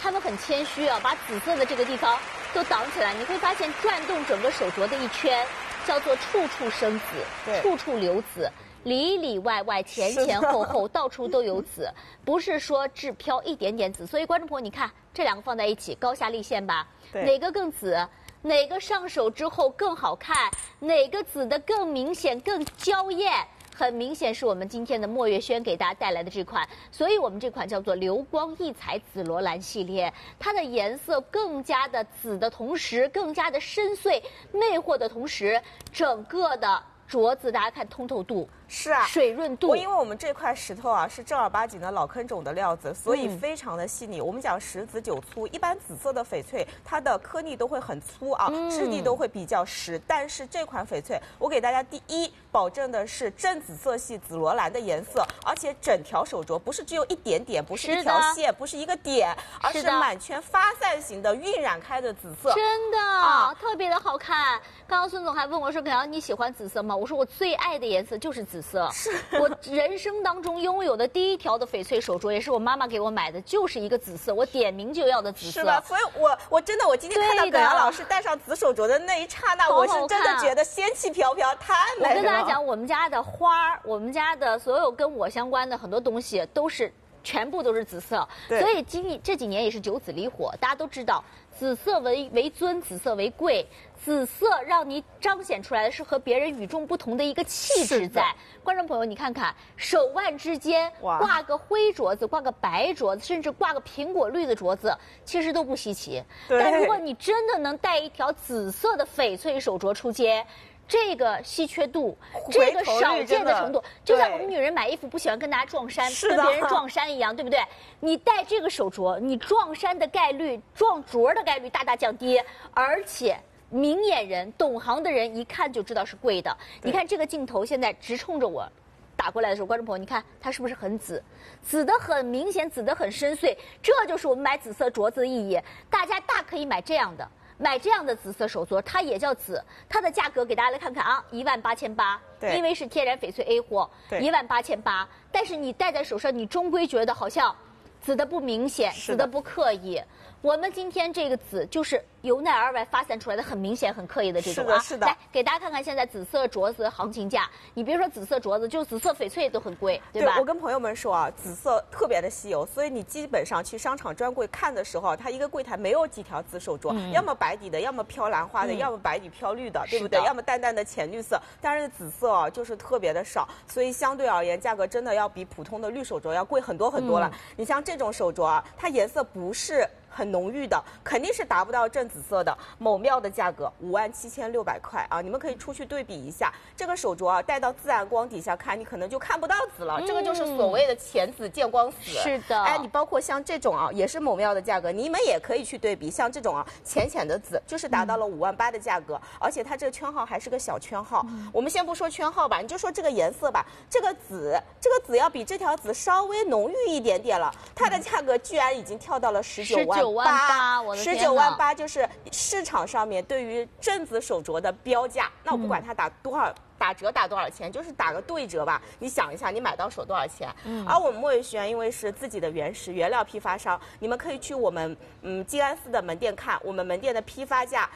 他们很谦虚啊，把紫色的这个地方都挡起来。你会发现转动整个手镯的一圈，叫做处处生紫，处处留紫。里里外外、前前后后，到处都有紫，不是说只飘一点点紫。所以观众朋友，你看这两个放在一起，高下立现吧？哪个更紫？哪个上手之后更好看？哪个紫的更明显、更娇艳？很明显是我们今天的墨月轩给大家带来的这款，所以我们这款叫做流光溢彩紫罗兰系列，它的颜色更加的紫的同时，更加的深邃魅惑的同时，整个的镯子大家看通透度。 是啊， 水润度。 因为我们这块石头啊是正儿八经的老坑种的料子，所以非常的细腻。我们讲10紫9粗，一般紫色的翡翠它的颗粒都会很粗啊，质地都会比较实。但是这款翡翠，我给大家第一保证的是正紫色系紫罗兰的颜色，而且整条手镯不是只有一点点，不是一条线，不是一个点，而是满圈发散型的晕染开的紫色。 真的啊，特别的好看。刚刚孙总还问我说：“可瑶，你喜欢紫色吗？”我说：“我最爱的颜色就是紫色。”是我人生当中拥有的第一条的翡翠手镯，也是我妈妈给我买的，就是一个紫色，我点名就要的紫色。 是吧？所以我真的，我今天看到葛瑶老师戴上紫手镯的那一刹那，我是真的觉得仙气飘飘，太美了。 我跟大家讲，我们家的花，我们家的所有跟我相关的很多东西都是。全部都是紫色，所以这几年也是九紫离火，大家都知道，紫色为尊，紫色为贵，紫色让你彰显出来的是和别人与众不同的一个气质在。观众朋友，你看看手腕之间挂个灰镯子，挂个白镯子，甚至挂个苹果绿的镯子，其实都不稀奇。但如果你真的能戴一条紫色的翡翠手镯出街，这个稀缺度，这个少见的程度，就像我们女人买衣服不喜欢跟大家撞衫，跟别人撞衫一样，对不对？你戴这个手镯，你撞衫的概率、撞镯的概率大大降低，而且明眼人、懂行的人一看就知道是贵的。你看这个镜头现在直冲着我打过来的时候，观众朋友，你看它是不是很紫？紫的很明显，紫的很深邃，这就是我们买紫色镯子的意义。大家大可以买这样的。买这样的紫色手镯，它也叫紫，它的价格给大家来看看啊，18800，因为是天然翡翠 A 货，18800。但是你戴在手上，你终归觉得好像紫的不明显，紫的不刻意。我们今天这个紫就是由内而外发散出来的，很明显、很刻意的这种啊。 是的。 来给大家看看现在紫色镯子的行情价。你别说紫色镯子，就紫色翡翠都很贵，对吧？ 对，我跟朋友们说啊，紫色特别的稀有，所以你基本上去商场专柜看的时候，它一个柜台没有几条紫手镯，要么白底的，要么飘兰花的，要么白底飘绿的，对不对？要么淡淡的浅绿色。但是紫色啊，就是特别的少，所以相对而言，价格真的要比普通的绿手镯要贵很多很多了。你像这种手镯啊，它颜色不是很浓郁的，肯定是达不到正紫色的。某庙的价格57600块啊，你们可以出去对比一下。这个手镯啊，戴到自然光底下看，你可能就看不到紫了。这个就是所谓的浅紫见光死。 是的。 哎，你包括像这种啊，也是某庙的价格，你们也可以去对比。像这种啊，浅浅的紫，就是达到了58000的价格，而且它这个圈号还是个小圈号。我们先不说圈号吧，你就说这个颜色吧，这个紫要比这条紫稍微浓郁一点点了，它的价格居然已经跳到了19万8， 我的天 ！19万8就是市场上面对于正紫手镯的标价。那我不管它打折打多少钱，就是打个对折吧。你想一下，你买到手多少钱？而我们墨月轩因为是自己的原料批发商，你们可以去我们静安寺的门店看，我们门店的批发价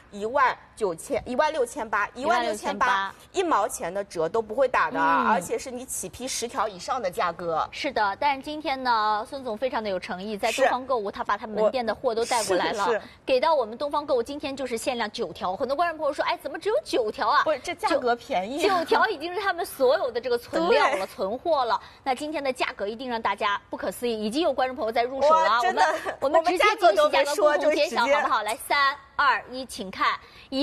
16800，16800，1毛钱的折都不会打的，而且是你起批10条以上的价格。 是的，但是今天呢，孙总非常的有诚意，在东方购物他把他门店的货都带过来了，给到我们东方购物，今天就是限量9条。很多观众朋友说，哎，怎么只有9条啊？ 不是，这价格便宜。 9条已经是他们所有的这个存料了、存货了。那今天的价格一定让大家不可思议，已经有观众朋友在入手了。我们直接惊喜价格公布揭晓，好不好？来，3、2、1，请看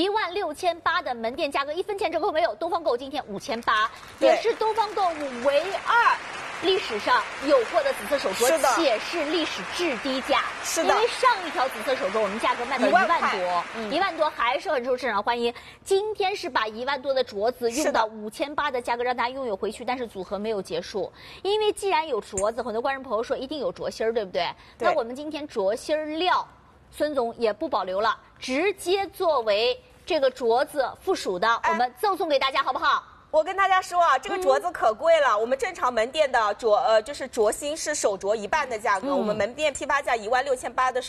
，16800的门店价格，1分钱折扣没有。东方购物今天5800，也是东方购物唯二历史上有过的紫色手镯，且是历史至低价。 是的， 因为上一条紫色手镯我们价格卖到1万多，1万多还是很受市场欢迎。今天是把1万多的镯子用到5800的价格让大家拥有回去，但是组合没有结束，因为既然有镯子，很多观众朋友说一定有镯芯儿，对不对？那我们今天镯芯料，孙总也不保留了，直接作为这个镯子附属的，我们赠送给大家，好不好？ 我跟大家说啊，这个镯子可贵了。我们正常门店的就是镯芯是手镯1半的价格，我们门店批发价16800的。